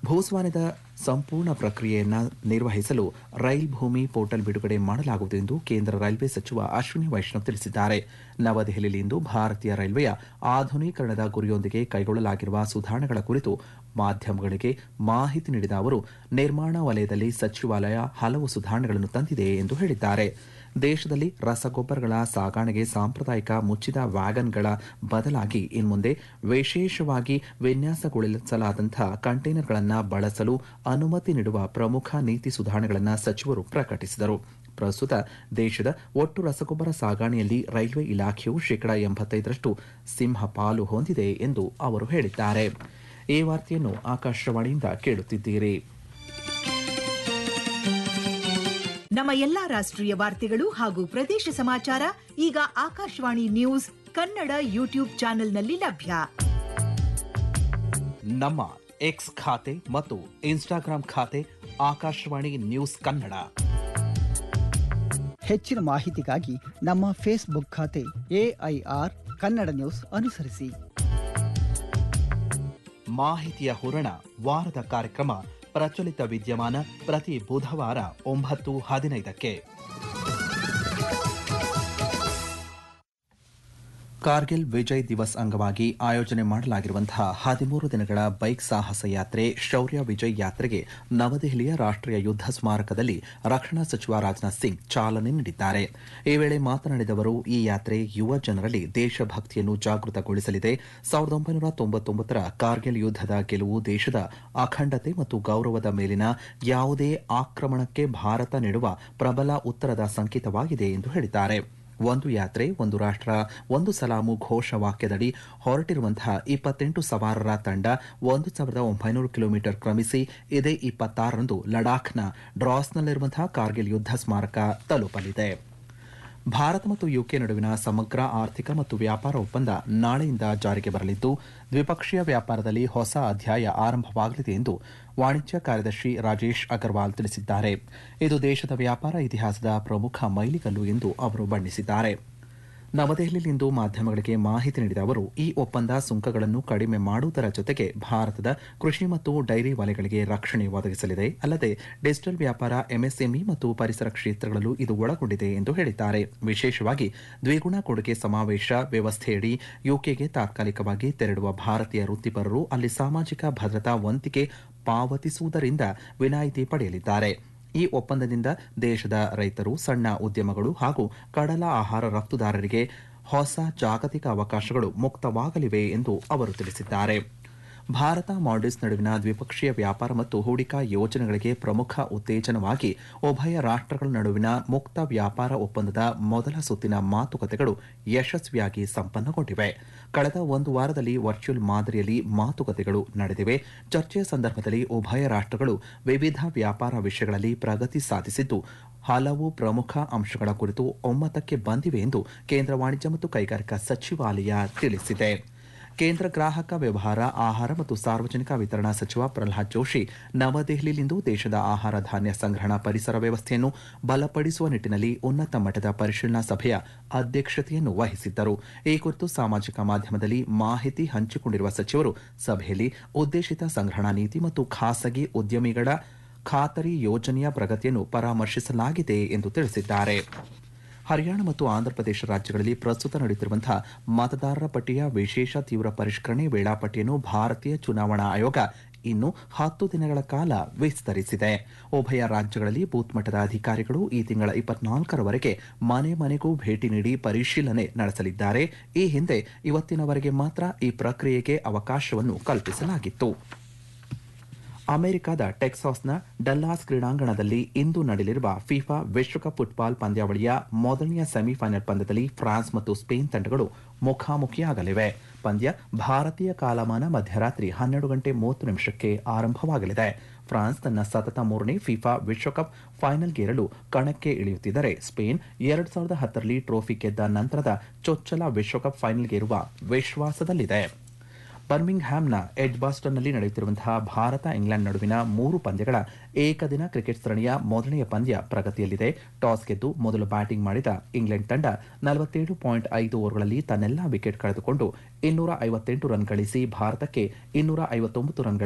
ಭೂಸ್ವಾಮ್ಯದ ಸಂಪೂರ್ಣ ಪ್ರಕ್ರಿಯೆಯನ್ನು ನಿರ್ವಹಿಸಲು ರೈಲ್ ಭೂಮಿ ಪೋರ್ಟಲ್ ಬಿಡುಗಡೆ ಮಾಡಲಾಗುವುದು ಎಂದು ಕೇಂದ್ರ ರೈಲ್ವೆ ಸಚಿವ ಅಶ್ವಿನಿ ವೈಷ್ಣವ್ ತಿಳಿಸಿದ್ದಾರೆ. ನವದೆಹಲಿಯಲ್ಲಿಂದು ಭಾರತೀಯ ರೈಲ್ವೆಯ ಆಧುನೀಕರಣದ ಗುರಿಯೊಂದಿಗೆ ಕೈಗೊಳ್ಳಲಾಗಿರುವ ಸುಧಾರಣೆಗಳ ಕುರಿತು ಮಾಧ್ಯಮಗಳಿಗೆ ಮಾಹಿತಿ ನೀಡಿದ ಅವರು, ನಿರ್ಮಾಣ ವಲಯದಲ್ಲಿ ಸಚಿವಾಲಯ ಹಲವು ಸುಧಾರಣೆಗಳನ್ನು ತಂದಿದೆ ಎಂದು ಹೇಳಿದ್ದಾರೆ. ದೇಶದಲ್ಲಿ ರಸಗೊಬ್ಬರಗಳ ಸಾಗಣೆಗೆ ಸಾಂಪ್ರದಾಯಿಕ ಮುಚ್ಚಿದ ವ್ಯಾಗನ್ಗಳ ಬದಲಾಗಿ ಇನ್ಮುಂದೆ ವಿಶೇಷವಾಗಿ ವಿನ್ಯಾಸಗೊಳಿಸಲಾದಂತಹ ಕಂಟೈನರ್ಗಳನ್ನು ಬಳಸಲು ಅನುಮತಿ ನೀಡುವ ಪ್ರಮುಖ ನೀತಿ ಸುಧಾರಣೆಗಳನ್ನು ಸಚಿವರು ಪ್ರಕಟಿಸಿದರು. ಪ್ರಸ್ತುತ ದೇಶದ ಒಟ್ಟು ರಸಗೊಬ್ಬರ ಸಾಗಣೆಯಲ್ಲಿ ರೈಲ್ವೆ ಇಲಾಖೆಯು 85% ಸಿಂಹಪಾಲು ಹೊಂದಿದೆ ಎಂದು ಅವರು ಹೇಳಿದ್ದಾರೆ. ಈ ವಾರ್ತೆಯನ್ನು ಆಕಾಶವಾಣಿಯಿಂದ ಕೇಳುತ್ತಿದ್ದೀರಿ. ನಮ್ಮ ಎಲ್ಲಾ ರಾಷ್ಟ್ರೀಯ ವಾರ್ತೆಗಳು ಹಾಗೂ ಪ್ರದೇಶ ಸಮಾಚಾರ ಈಗ ಆಕಾಶವಾಣಿ ನ್ಯೂಸ್ ಕನ್ನಡ ಯೂಟ್ಯೂಬ್ ಚಾನೆಲ್ನಲ್ಲಿ ಲಭ್ಯ. ನಮ್ಮ ಎಕ್ಸ್ ಖಾತೆ ಮತ್ತು ಇನ್ಸ್ಟಾಗ್ರಾಂ ಖಾತೆ ಆಕಾಶವಾಣಿ ನ್ಯೂಸ್ ಕನ್ನಡ. ಹೆಚ್ಚಿನ ಮಾಹಿತಿಗಾಗಿ ನಮ್ಮ ಫೇಸ್ಬುಕ್ ಖಾತೆ AIR ಕನ್ನಡ ನ್ಯೂಸ್ ಅನುಸರಿಸಿ. ಮಾಹಿತಿಯ ಹೂರಣ ವಾರದ ಕಾರ್ಯಕ್ರಮ ಪ್ರಚಲಿತ ವಿದ್ಯಮಾನ ಪ್ರತಿ ಬುಧವಾರ 9:15ಕ್ಕೆ. ಕಾರ್ಗಿಲ್ ವಿಜಯ್ ದಿವಸ್ ಅಂಗವಾಗಿ ಆಯೋಜನೆ ಮಾಡಲಾಗಿರುವಂತಹ 13 ದಿನಗಳ ಬೈಕ್ ಸಾಹಸ ಯಾತ್ರೆ ಶೌರ್ಯ ವಿಜಯ್ ಯಾತ್ರೆಗೆ ನವದೆಹಲಿಯ ರಾಷ್ಟ್ರೀಯ ಯುದ್ಧ ಸ್ಮಾರಕದಲ್ಲಿ ರಕ್ಷಣಾ ಸಚಿವ ರಾಜನಾಥ್ ಸಿಂಗ್ ಚಾಲನೆ ನೀಡಿದ್ದಾರೆ. ಈ ವೇಳೆ ಮಾತನಾಡಿದ ಅವರು, ಈ ಯಾತ್ರೆ ಯುವ ಜನರಲ್ಲಿ ದೇಶಭಕ್ತಿಯನ್ನು ಜಾಗೃತಗೊಳಿಸಲಿದೆ. 1999ರ ಕಾರ್ಗಿಲ್ ಯುದ್ಧದ ಗೆಲುವು ದೇಶದ ಅಖಂಡತೆ ಮತ್ತು ಗೌರವದ ಮೇಲಿನ ಯಾವುದೇ ಆಕ್ರಮಣಕ್ಕೆ ಭಾರತ ನೀಡುವ ಪ್ರಬಲ ಉತ್ತರದ ಸಂಕೇತವಾಗಿದೆ ಎಂದು ಹೇಳಿದ್ದಾರೆ. ಒಂದು ಯಾತ್ರೆ ಒಂದು ರಾಷ್ಟ್ರ ಒಂದು ಸಲಾಮು ಘೋಷವಾಕ್ಯದಡಿ ಹೊರಟಿರುವಂತಹ 28 ಸವಾರರ ತಂಡ 1900 ಕಿಲೋಮೀಟರ್ ಕ್ರಮಿಸಿ ಇದೇ 26ರಂದು ಲಡಾಖ್ನ ಡ್ರಾಸ್ನಲ್ಲಿರುವಂತಹ ಕಾರ್ಗಿಲ್ ಯುದ್ಧ ಸ್ಮಾರಕ ತಲುಪಲಿದೆ. ಭಾರತ ಮತ್ತು ಯುಕೆ ನಡುವಿನ ಸಮಗ್ರ ಆರ್ಥಿಕ ಮತ್ತು ವ್ಯಾಪಾರ ಒಪ್ಪಂದ ನಾಳೆಯಿಂದ ಜಾರಿಗೆ ಬರಲಿದ್ದು, ದ್ವಿಪಕ್ಷೀಯ ವ್ಯಾಪಾರದಲ್ಲಿ ಹೊಸ ಅಧ್ಯಾಯ ಆರಂಭವಾಗಲಿದೆ ಎಂದು ವಾಣಿಜ್ಯ ಕಾರ್ಯದರ್ಶಿ ರಾಜೇಶ್ ಅಗರ್ವಾಲ್ ತಿಳಿಸಿದ್ದಾರೆ. ಇದು ದೇಶದ ವ್ಯಾಪಾರ ಇತಿಹಾಸದ ಪ್ರಮುಖ ಮೈಲಿಗಲ್ಲು ಎಂದು ಅವರು ಬಣ್ಣಿಸಿದ್ದಾರೆ. ನವದೆಹಲಿಯಲ್ಲಿಂದು ಮಾಧ್ಯಮಗಳಿಗೆ ಮಾಹಿತಿ ನೀಡಿದ ಅವರು, ಈ ಒಪ್ಪಂದ ಸುಂಕಗಳನ್ನು ಕಡಿಮೆ ಮಾಡುವುದರ ಜೊತೆಗೆ ಭಾರತದ ಕೃಷಿ ಮತ್ತು ಡೈರಿ ವಲಯಗಳಿಗೆ ರಕ್ಷಣೆ ಒದಗಿಸಲಿದೆ. ಅಲ್ಲದೆ ಡಿಜಿಟಲ್ ವ್ಯಾಪಾರ, ಎಂಎಸ್ಎಂಇ ಮತ್ತು ಪರಿಸರ ಕ್ಷೇತ್ರಗಳಲ್ಲೂ ಇದು ಒಳಗೊಂಡಿದೆ ಎಂದು ಹೇಳಿದ್ದಾರೆ. ವಿಶೇಷವಾಗಿ ದ್ವಿಗುಣ ಕೊಡುಗೆ ಸಮಾವೇಶ ವ್ಯವಸ್ಥೆಯಡಿ ಯುಕೆಗೆ ತಾತ್ಕಾಲಿಕವಾಗಿ ತೆರಳುವ ಭಾರತೀಯ ವೃತ್ತಿಪರರು ಅಲ್ಲಿ ಸಾಮಾಜಿಕ ಭದ್ರತಾ ವಂತಿಗೆ ಪಾವತಿಸುವುದರಿಂದ ವಿನಾಯಿತಿ ಪಡೆಯಲಿದ್ದಾರೆ. ಈ ಒಪ್ಪಂದದಿಂದ ದೇಶದ ರೈತರು, ಸಣ್ಣ ಉದ್ಯಮಗಳು ಹಾಗೂ ಕಡಲ ಆಹಾರ ರಫ್ತುದಾರರಿಗೆ ಹೊಸ ಜಾಗತಿಕ ಅವಕಾಶಗಳು ಮುಕ್ತವಾಗಲಿವೆ ಎಂದು ಅವರು ತಿಳಿಸಿದ್ದಾರೆ. ಭಾರತ ಮಾಲ್ಡೀವ್ಸ್ ನಡುವಿನ ದ್ವಿಪಕ್ಷೀಯ ವ್ಯಾಪಾರ ಮತ್ತು ಹೂಡಿಕಾ ಯೋಜನೆಗಳಿಗೆ ಪ್ರಮುಖ ಉತ್ತೇಜನವಾಗಿ ಉಭಯ ರಾಷ್ಟ್ರಗಳ ನಡುವಿನ ಮುಕ್ತ ವ್ಯಾಪಾರ ಒಪ್ಪಂದದ ಮೊದಲ ಸುತ್ತಿನ ಮಾತುಕತೆಗಳು ಯಶಸ್ವಿಯಾಗಿ ಸಂಪನ್ನಗೊಂಡಿವೆ. ಕಳೆದ ಒಂದು ವಾರದಲ್ಲಿ ವರ್ಚುವಲ್ ಮಾದರಿಯಲ್ಲಿ ಮಾತುಕತೆಗಳು ನಡೆದಿವೆ. ಚರ್ಚೆಯ ಸಂದರ್ಭದಲ್ಲಿ ಉಭಯ ರಾಷ್ಟ್ರಗಳು ವಿವಿಧ ವ್ಯಾಪಾರ ವಿಷಯಗಳಲ್ಲಿ ಪ್ರಗತಿ ಸಾಧಿಸಿದ್ದು, ಹಲವು ಪ್ರಮುಖ ಅಂಶಗಳ ಕುರಿತು ಒಮ್ಮತಕ್ಕೆ ಬಂದಿವೆ ಎಂದು ಕೇಂದ್ರ ವಾಣಿಜ್ಯ ಮತ್ತು ಕೈಗಾರಿಕಾ ಸಚಿವಾಲಯ ತಿಳಿಸಿದೆ. ಕೇಂದ್ರ ಗ್ರಾಹಕ ವ್ಯವಹಾರ, ಆಹಾರ ಮತ್ತು ಸಾರ್ವಜನಿಕ ವಿತರಣಾ ಸಚಿವ ಪ್ರಹ್ಲಾದ್ ಜೋಶಿ ನವದೆಹಲಿಯಲ್ಲಿಂದು ದೇಶದ ಆಹಾರ ಧಾನ್ಯ ಸಂಗ್ರಹಣಾ ಪರಿಸರ ವ್ಯವಸ್ಥೆಯನ್ನು ಬಲಪಡಿಸುವ ನಿಟ್ಟಿನಲ್ಲಿ ಉನ್ನತ ಮಟ್ಟದ ಪರಿಶೀಲನಾ ಸಭೆಯ ಅಧ್ಯಕ್ಷತೆಯನ್ನು ವಹಿಸಿದ್ದರು. ಈ ಕುರಿತು ಸಾಮಾಜಿಕ ಮಾಧ್ಯಮದಲ್ಲಿ ಮಾಹಿತಿ ಹಂಚಿಕೊಂಡಿರುವ ಸಚಿವರು, ಸಭೆಯಲ್ಲಿ ಉದ್ದೇಶಿತ ಸಂಗ್ರಹಣಾ ನೀತಿ ಮತ್ತು ಖಾಸಗಿ ಉದ್ಯಮಿಗಳ ಖಾತರಿ ಯೋಜನೆಯ ಪ್ರಗತಿಯನ್ನು ಪರಾಮರ್ಶಿಸಲಾಗಿದೆ ಎಂದು ತಿಳಿಸಿದ್ದಾರೆ. ಹರಿಯಾಣ ಮತ್ತು ಆಂಧ್ರಪ್ರದೇಶ ರಾಜ್ಯಗಳಲ್ಲಿ ಪ್ರಸ್ತುತ ನಡೆಯುತ್ತಿರುವಂತಹ ಮತದಾರರ ಪಟ್ಟಿಯ ವಿಶೇಷ ತೀವ್ರ ಪರಿಷ್ಕರಣೆ ವೇಳಾಪಟ್ಟಿಯನ್ನು ಭಾರತೀಯ ಚುನಾವಣಾ ಆಯೋಗ ಇನ್ನು 10 ದಿನಗಳ ಕಾಲ ವಿಸ್ತರಿಸಿದೆ. ಉಭಯ ರಾಜ್ಯಗಳಲ್ಲಿ ಬೂತ್ ಮಟ್ಟದ ಅಧಿಕಾರಿಗಳು ಈ ತಿಂಗಳ 24ರವರೆಗೆ ಮನೆ ಮನೆಗೂ ಭೇಟಿ ನೀಡಿ ಪರಿಶೀಲನೆ ನಡೆಸಲಿದ್ದಾರೆ. ಈ ಹಿಂದೆ ಇವತ್ತಿನವರೆಗೆ ಮಾತ್ರ ಈ ಪ್ರಕ್ರಿಯೆಗೆ ಅವಕಾಶವನ್ನು ಕಲ್ಪಿಸಲಾಗಿತ್ತು. ಅಮೆರಿಕದ ಟೆಕ್ಸಾಸ್ನ ಡಲ್ಲಾಸ್ ಕ್ರೀಡಾಂಗಣದಲ್ಲಿ ಇಂದು ನಡೆಯಲಿರುವ ಫಿಫಾ ವಿಶ್ವಕಪ್ ಫುಟ್ಬಾಲ್ ಪಂದ್ಯಾವಳಿಯ ಮೊದಲನೆಯ ಸೆಮಿಫೈನಲ್ ಪಂದ್ಯದಲ್ಲಿ ಫ್ರಾನ್ಸ್ ಮತ್ತು ಸ್ಪೇನ್ ತಂಡಗಳು ಮುಖಾಮುಖಿಯಾಗಲಿವೆ. ಪಂದ್ಯ ಭಾರತೀಯ ಕಾಲಮಾನ ಮಧ್ಯರಾತ್ರಿ 12:30 ಆರಂಭವಾಗಲಿದೆ. ಫ್ರಾನ್ಸ್ ತನ್ನ ಸತತ 3ನೇ ಫಿಫಾ ವಿಶ್ವಕಪ್ ಫೈನಲ್ಗೇರಲು ಕಣಕ್ಕೆ ಇಳಿಯುತ್ತಿದ್ದರೆ, ಸ್ಪೇನ್ 2010ರಲ್ಲಿ ಟ್ರೋಫಿ ಗೆದ್ದ ನಂತರದ ಚೊಚ್ಚಲ ವಿಶ್ವಕಪ್ ಫೈನಲ್ಗೇರುವ ವಿಶ್ವಾಸದಲ್ಲಿದೆ. ಬರ್ಮಿಂಗ್ಹ್ಯಾಮ್ನ ಎಡ್ಜ್ಬಾಸ್ಟನ್ನಲ್ಲಿ ನಡೆಯುತ್ತಿರುವಂತಹ ಭಾರತ ಇಂಗ್ಲೆಂಡ್ ನಡುವಿನ 3 ಪಂದ್ಯಗಳ ಏಕದಿನ ಕ್ರಿಕೆಟ್ ಸರಣಿಯ ಮೊದಲನೆಯ ಪಂದ್ಯ ಪ್ರಗತಿಯಲ್ಲಿದೆ. ಟಾಸ್ ಗೆದ್ದು ಮೊದಲು ಬ್ಯಾಟಿಂಗ್ ಮಾಡಿದ ಇಂಗ್ಲೆಂಡ್ ತಂಡ 47.5 ಓವರ್ಗಳಲ್ಲಿ ತನ್ನೆಲ್ಲಾ ವಿಕೆಟ್ ಕಳೆದುಕೊಂಡು 258 ರನ್ ಗಳಿಸಿ ಭಾರತಕ್ಕೆ 259 ರನ್ಗಳ